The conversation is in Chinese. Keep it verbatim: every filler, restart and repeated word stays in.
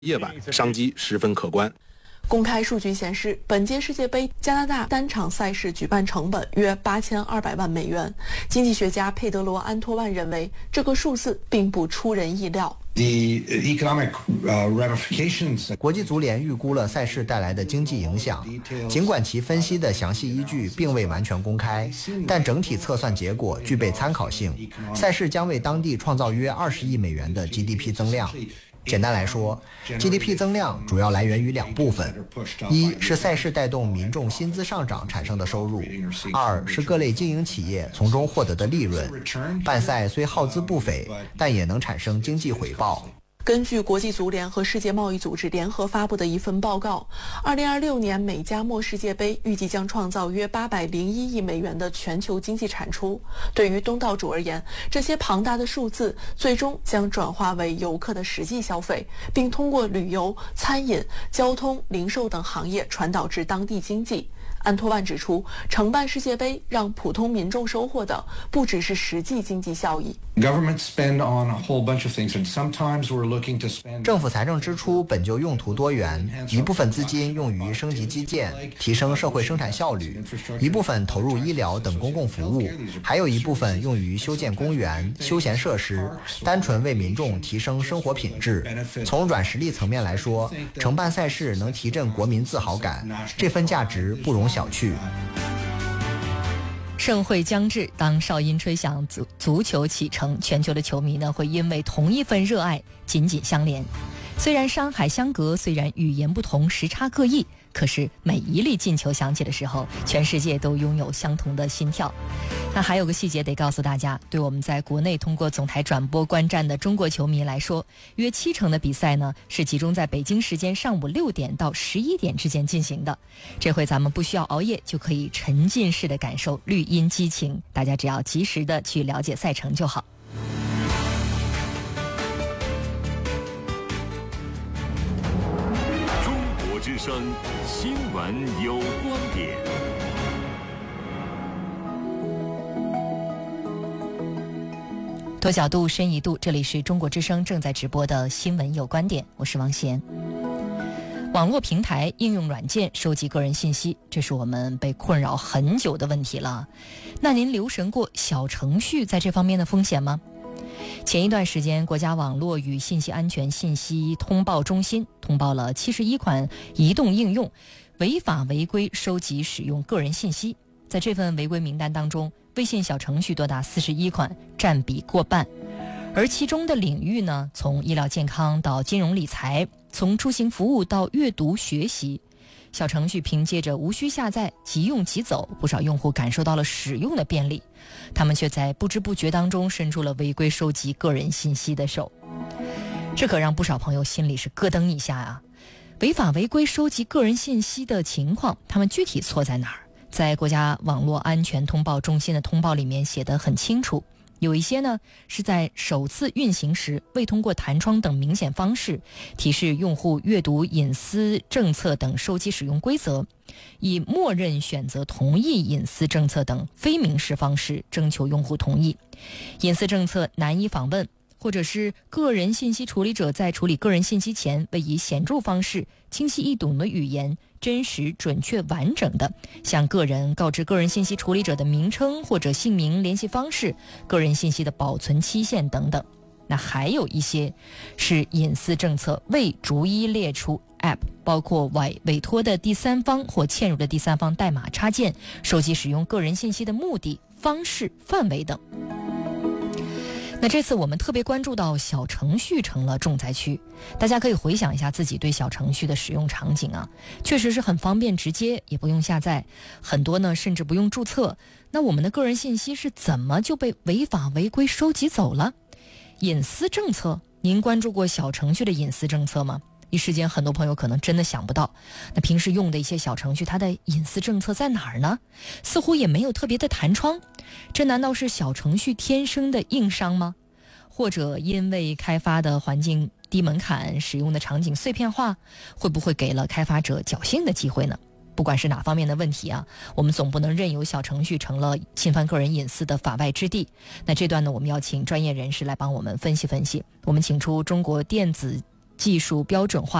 夜晚商机十分可观。 公开数据显示，本届世界杯加拿大单场赛事举办成本约八千二百万美元。经济学家佩德罗·安托万认为，这个数字并不出人意料。 The economic ramifications. 国际足联预估了赛事带来的经济影响，尽管其分析的详细依据并未完全公开，但整体测算结果具备参考性。赛事将为当地创造约二十亿美元的 G D P 增量。简单来说 ，G D P 增量主要来源于两部分：一是赛事带动民众薪资上涨产生的收入；二是各类经营企业从中获得的利润。办赛虽耗资不菲，但也能产生经济回报。 根据国际足联和世界贸易组织联合发布的一份报告，二零二六年美加墨世界杯预计将创造约八百零一亿美元的全球经济产出。对于东道主而言，这些庞大的数字最终将转化为游客的实际消费，并通过旅游、餐饮、交通、零售等行业传导至当地经济。安托万指出，承办世界杯让普通民众收获的不只是实际经济效益。 政府财政支出本就用途多元，一部分资金用于升级基建，提升社会生产效率，一部分投入医疗等公共服务，还有一部分用于修建公园、休闲设施，单纯为民众提升生活品质。从软实力层面来说，承办赛事能提振国民自豪感，这份价值不容小觑。 盛会将至，当哨音吹响，足足球启程，全球的球迷呢会因为同一份热爱紧紧相连。虽然山海相隔，虽然语言不同，时差各异，可是每一粒进球响起的时候，全世界都拥有相同的心跳。那还有个细节得告诉大家，对我们在国内通过总台转播观战的中国球迷来说，约七成的比赛呢是集中在北京时间上午六点到十一点之间进行的。这回咱们不需要熬夜，就可以沉浸式的感受绿茵激情，大家只要及时的去了解赛程就好。 中国之声新闻有观点。 多角度深一度，这里是中国之声正在直播的新闻有观点，我是王贤。网络平台应用软件收集个人信息，这是我们被困扰很久的问题了。那您留神过小程序在这方面的风险吗？前一段时间，国家网络与信息安全信息通报中心通报了七十一款移动应用违法违规收集使用个人信息。在这份违规名单当中，微信小程序多达四十一款，占比过半。而其中的领域呢，从医疗健康到金融理财，从出行服务到阅读学习，小程序凭借着无需下载、即用即走，不少用户感受到了使用的便利，他们却在不知不觉当中伸出了违规收集个人信息的手。这可让不少朋友心里是咯噔一下啊！违法违规收集个人信息的情况，他们具体错在哪儿？在国家网络安全通报中心的通报里面写得很清楚，有一些呢是在首次运行时未通过弹窗等明显方式提示用户阅读隐私政策等收集使用规则，以默认选择同意隐私政策等非明示方式征求用户同意，隐私政策难以访问，或者是个人信息处理者在处理个人信息前未以显著方式、清晰易懂的语言、真实、准确、完整的向个人告知个人信息处理者的名称或者姓名、联系方式、个人信息的保存期限等等。那还有一些是隐私政策未逐一列出 App， 包括委委托的第三方或嵌入的第三方代码插件收集使用个人信息的目的、方式、范围等。那这次我们特别关注到小程序成了重灾区，大家可以回想一下自己对小程序的使用场景啊，确实是很方便直接，也不用下载，很多呢甚至不用注册。那我们的个人信息是怎么就被违法违规收集走了？隐私政策，您关注过小程序的隐私政策吗？一时间很多朋友可能真的想不到，那平时用的一些小程序，它的隐私政策在哪儿呢？似乎也没有特别的弹窗，这难道是小程序天生的硬伤吗？或者因为开发的环境低门槛，使用的场景碎片化，会不会给了开发者侥幸的机会呢？不管是哪方面的问题啊，我们总不能任由小程序成了侵犯个人隐私的法外之地。那这段呢，我们要请专业人士来帮我们分析分析。我们请出中国电子技术标准化